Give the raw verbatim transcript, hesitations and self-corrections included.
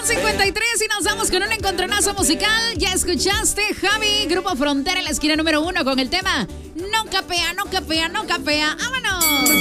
con cincuenta y tres y nos vamos con un encontronazo musical. Ya escuchaste, Javi, Grupo Frontera en la esquina número uno con el tema No capea, no capea, no capea. ¡Vámonos!